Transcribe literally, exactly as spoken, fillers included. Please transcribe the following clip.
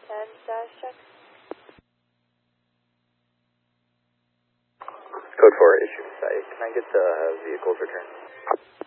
ten dash check. Code four, issue site. Can I get the vehicle's return?